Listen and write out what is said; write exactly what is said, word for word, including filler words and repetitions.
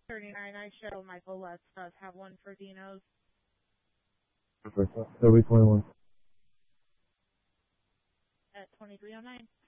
thirty-nine, I show Michael Letts does have one for Dino's. Perfect. That'll be twenty-one. At twenty-three oh nine.